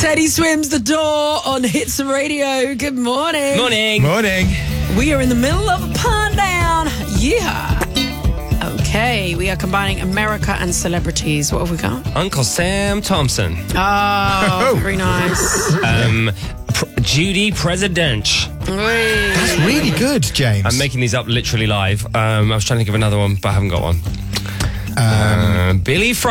Teddy swims the door on Hits Radio. Good morning. Morning. Morning. We are in the middle of a pun down. Yeah. Okay, we are combining America and celebrities. What have we got? Uncle Sam Thompson. Oh, very nice. Judy President. That's really good, James. I'm making these up literally live. I was trying to think of another one, but I haven't got one. Billy Fry.